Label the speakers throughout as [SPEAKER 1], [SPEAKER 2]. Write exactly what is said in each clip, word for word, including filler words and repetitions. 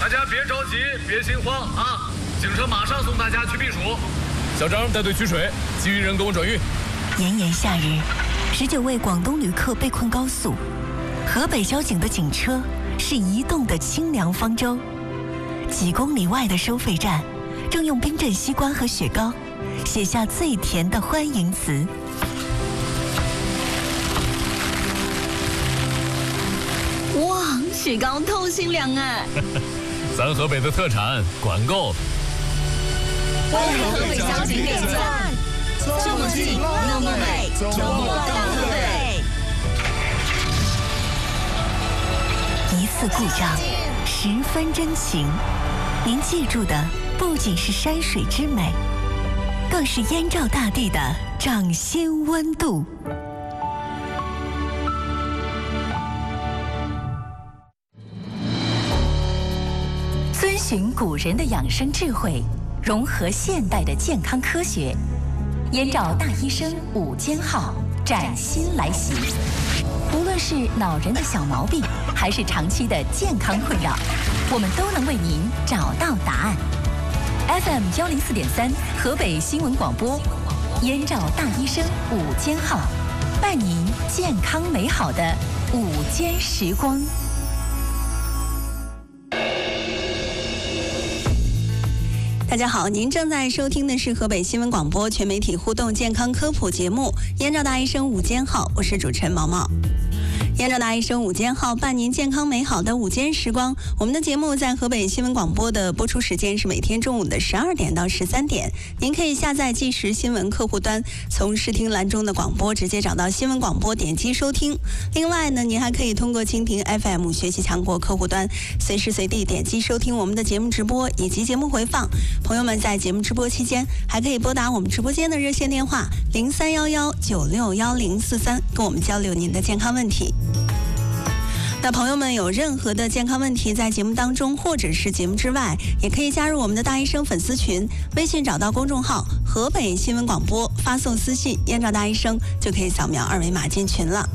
[SPEAKER 1] 大家别着急，别心慌啊！警车马上送大家去避暑。
[SPEAKER 2] 小张带队取水，其余人跟我转运。
[SPEAKER 3] 炎炎夏日，十九位广东旅客被困高速，河北交警的警车是移动的清凉方舟。几公里外的收费站，正用冰镇西瓜和雪糕写下最甜的欢迎词。
[SPEAKER 4] 哇，雪糕透心凉哎！
[SPEAKER 2] 咱河北的特产，管够。
[SPEAKER 4] 为河北交警点赞，这么近，那么美，周末到河北。
[SPEAKER 3] 一次故障，十分真情。您记住的不仅是山水之美，更是燕赵大地的掌心温度。遵循古人的养生智慧，融合现代的健康科学，燕赵大医生午间号崭新来袭。无论是恼人的小毛病，还是长期的健康困扰，我们都能为您找到答案。F M 幺零四点三，河北新闻广播，燕赵大医生午间号，伴您健康美好的午间时光。大家好，您正在收听的是河北新闻广播全媒体互动健康科普节目《燕赵大医生午间号》，我是主持人毛毛。燕赵大医生午间号伴您健康美好的午间时光。我们的节目在河北新闻广播的播出时间是每天中午的十二点到十三点。您可以下载即时新闻客户端，从视听栏中的广播直接找到新闻广播，点击收听。另外呢，您还可以通过蜻蜓 F M 学习强国客户端，随时随地点击收听我们的节目直播以及节目回放。朋友们在节目直播期间，还可以拨打我们直播间的热线电话零三幺幺九六幺零四三，跟我们交流您的健康问题。那朋友们有任何的健康问题，在节目当中或者是节目之外，也可以加入我们的大医生粉丝群，微信找到公众号河北新闻广播，发送私信燕赵大医生，就可以扫描二维码进群了。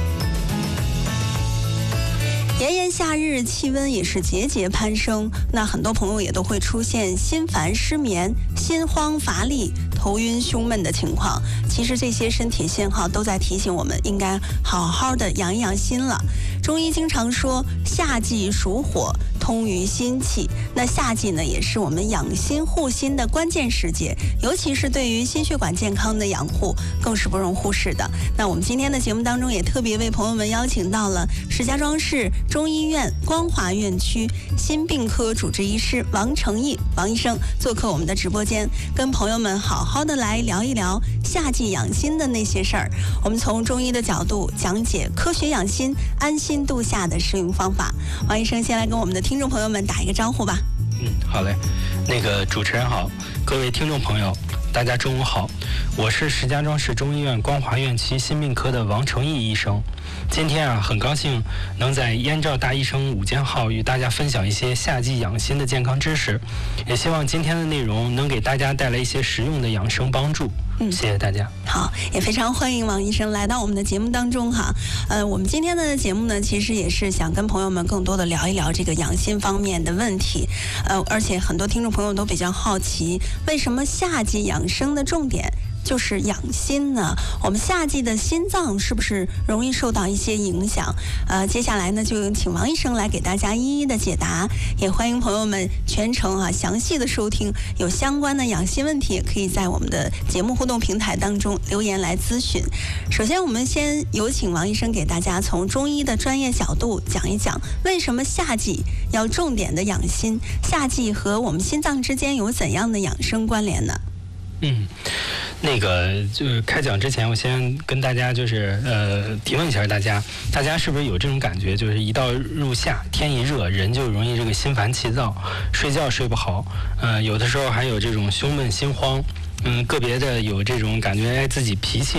[SPEAKER 3] 炎炎夏日，气温也是节节攀升，那很多朋友也都会出现心烦失眠、心慌乏力、头晕胸闷的情况。其实这些身体信号都在提醒我们应该好好的养一养心了。中医经常说夏季属火，通于心气。那夏季呢，也是我们养心护心的关键时节，尤其是对于心血管健康的养护，更是不容忽视的。那我们今天的节目当中，也特别为朋友们邀请到了石家庄市中医院光华院区心病科主治医师王成义王医生做客我们的直播间，跟朋友们好好的来聊一聊夏季养心的那些事儿。我们从中医的角度讲解科学养心、安心度夏的适用方法。王医生先来跟我们的听众朋友们打一个招呼吧。
[SPEAKER 5] 嗯，好嘞。那个主持人好，各位听众朋友，大家中午好，我是石家庄市中医院光华院区心病科的王成义医生。今天啊，很高兴能在燕赵大医生午间号与大家分享一些夏季养心的健康知识，也希望今天的内容能给大家带来一些实用的养生帮助。嗯，谢谢大家。
[SPEAKER 3] 好，也非常欢迎王医生来到我们的节目当中哈。呃，我们今天的节目呢，其实也是想跟朋友们更多的聊一聊这个养心方面的问题。呃，而且很多听众朋友都比较好奇，为什么夏季养生的重点就是养心呢？我们夏季的心脏是不是容易受到一些影响？呃，接下来呢，就请王医生来给大家一一的解答。也欢迎朋友们全程啊详细的收听，有相关的养心问题，也可以在我们的节目互动平台当中留言来咨询。首先，我们先有请王医生给大家从中医的专业角度讲一讲，为什么夏季要重点的养心？夏季和我们心脏之间有怎样的养生关联呢？
[SPEAKER 5] 嗯，那个就是开讲之前，我先跟大家就是呃提问一下大家，大家是不是有这种感觉，就是一到入夏，天一热，人就容易这个心烦气躁，睡觉睡不好，呃，有的时候还有这种胸闷心慌，嗯，个别的有这种感觉，哎，自己脾气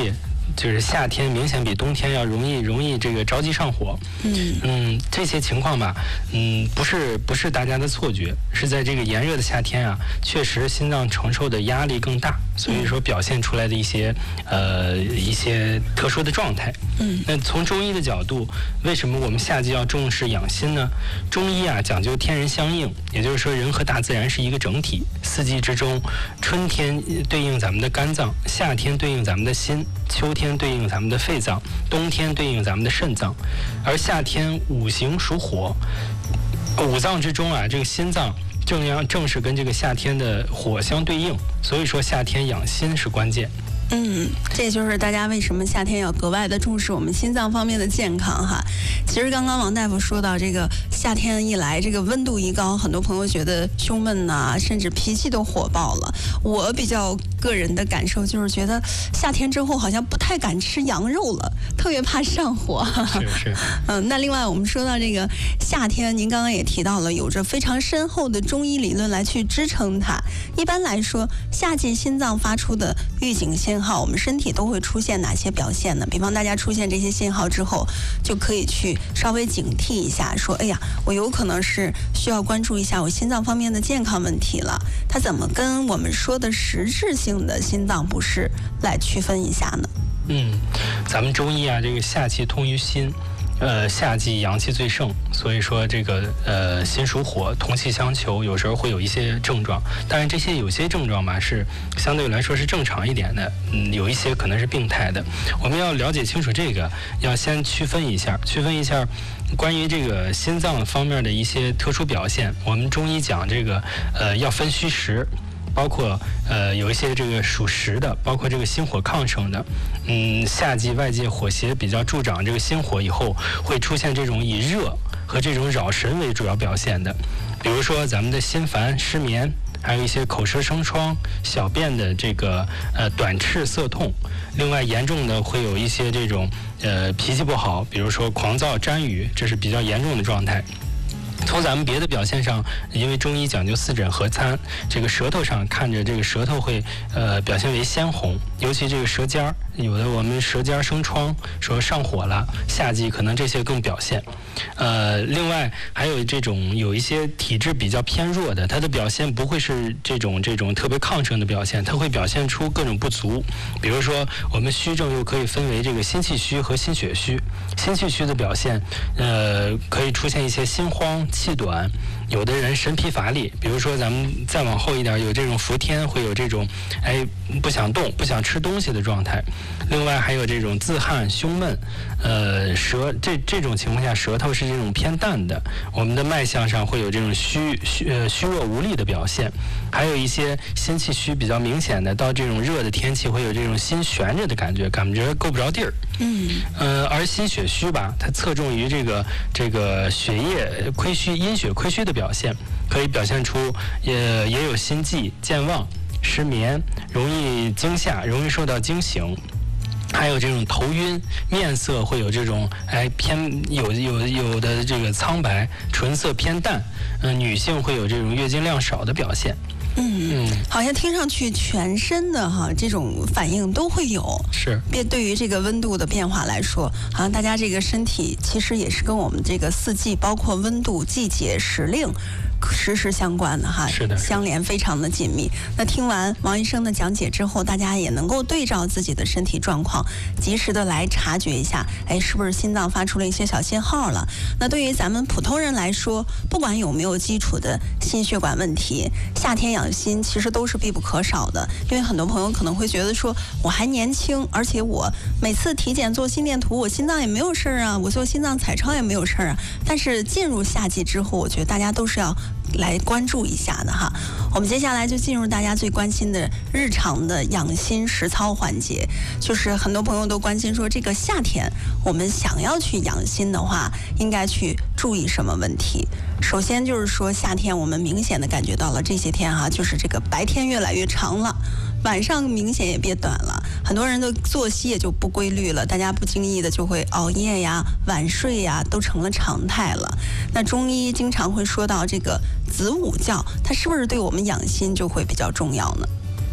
[SPEAKER 5] 就是夏天明显比冬天要容易容易这个着急上火。
[SPEAKER 3] 嗯
[SPEAKER 5] 嗯，这些情况吧，嗯，不是不是大家的错觉，是在这个炎热的夏天啊，确实心脏承受的压力更大，所以说表现出来的一些呃一些特殊的状态。
[SPEAKER 3] 嗯，
[SPEAKER 5] 那从中医的角度，为什么我们夏季要重视养心呢？中医啊讲究天人相应，也就是说人和大自然是一个整体。四季之中，春天对应咱们的肝脏，夏天对应咱们的心，秋天对应咱们的肺脏，冬天对应咱们的肾脏。而夏天五行属火，五脏之中啊，这个心脏正要正是跟这个夏天的火相对应，所以说夏天养心是关键。
[SPEAKER 3] 嗯，这就是大家为什么夏天要格外的重视我们心脏方面的健康哈。其实刚刚王大夫说到这个夏天一来，这个温度一高，很多朋友觉得胸闷呐、啊，甚至脾气都火爆了。我比较个人的感受就是觉得夏天之后好像不太敢吃羊肉了，特别怕上火。
[SPEAKER 5] 是是。
[SPEAKER 3] 嗯，那另外我们说到这个夏天，您刚刚也提到了有着非常深厚的中医理论来去支撑它。一般来说，夏季心脏发出的预警信号，我们身体都会出现哪些表现呢？比方大家出现这些信号之后，就可以去稍微警惕一下，说哎呀，我有可能是需要关注一下我心脏方面的健康问题了。它怎么跟我们说的实质性的心脏不适来区分一下呢？
[SPEAKER 5] 嗯，咱们中医啊，这个夏气通于心。呃，夏季阳气最盛，所以说这个呃心属火，同气相求，有时候会有一些症状。当然，这些有些症状嘛是相对来说是正常一点的，嗯，有一些可能是病态的。我们要了解清楚这个，要先区分一下，区分一下关于这个心脏方面的一些特殊表现。我们中医讲这个呃要分虚实。包括呃有一些这个属实的，包括这个心火亢盛的，嗯，夏季外界火邪比较助长这个心火以后，会出现这种以热和这种扰神为主要表现的，比如说咱们的心烦、失眠，还有一些口舌生疮、小便的这个呃短赤涩痛，另外严重的会有一些这种呃脾气不好，比如说狂躁、沾雨，这是比较严重的状态。从咱们别的表现上，因为中医讲究四诊合参，这个舌头上看着这个舌头会呃表现为鲜红，尤其这个舌尖儿，有的我们舌尖生疮，说上火了，夏季可能这些更表现。呃，另外还有这种有一些体质比较偏弱的，它的表现不会是这种这种特别亢盛的表现，它会表现出各种不足。比如说我们虚症又可以分为这个心气虚和心血虚。心气虚的表现，呃，可以出现一些心慌、气短，有的人神疲乏力，比如说咱们再往后一点，有这种伏天，会有这种哎不想动、不想吃东西的状态。另外还有这种自汗、胸闷，呃，舌这这种情况下，舌头是这种偏淡的，我们的脉象上会有这种虚虚呃虚弱无力的表现。还有一些心气虚比较明显的，到这种热的天气会有这种心悬着的感觉，感觉够不着地儿。
[SPEAKER 3] 嗯，
[SPEAKER 5] 呃，而心血虚吧，它侧重于这个这个血液亏虚、阴血亏虚的表现，可以表现出也也有心悸、健忘、失眠，容易惊吓，容易受到惊醒。还有这种头晕，面色会有这种哎偏有有有的这个苍白，唇色偏淡，嗯、呃，女性会有这种月经量少的表现。
[SPEAKER 3] 嗯，好像听上去全身的哈这种反应都会有。
[SPEAKER 5] 是。
[SPEAKER 3] 别对于这个温度的变化来说，好像大家这个身体其实也是跟我们这个四季，包括温度、季节、时令，时时相关的哈。
[SPEAKER 5] 是的。
[SPEAKER 3] 相连非常的紧密。那听完王医生的讲解之后，大家也能够对照自己的身体状况，及时的来察觉一下，哎，是不是心脏发出了一些小信号了？那对于咱们普通人来说，不管有没有基础的心血管问题，夏天养心其实都是必不可少的。因为很多朋友可能会觉得说，我还年轻，而且我每次体检做心电图，我心脏也没有事儿啊，我做心脏彩超也没有事儿啊。但是进入夏季之后，我觉得大家都是要来关注一下的哈。我们接下来就进入大家最关心的日常的养心实操环节，就是很多朋友都关心说，这个夏天我们想要去养心的话，应该去注意什么问题？首先就是说，夏天我们明显的感觉到了这些天哈，就是这个白天越来越长了，晚上明显也变短了，很多人的作息也就不规律了，大家不经意的就会熬夜呀、晚睡呀，都成了常态了。那中医经常会说到这个子午觉，它是不是对我们养心就会比较重要呢？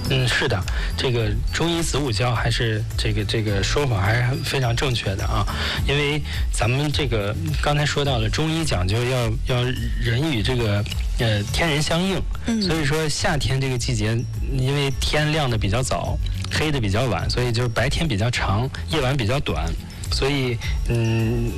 [SPEAKER 5] 嗯，是的，这个中医子午觉还是这个这个说法还是非常正确的啊，因为咱们这个刚才说到了，中医讲究要要人与这个呃天人相应，
[SPEAKER 3] 嗯，
[SPEAKER 5] 所以说夏天这个季节，因为天亮的比较早，黑的比较晚，所以就是白天比较长，夜晚比较短。所以，嗯，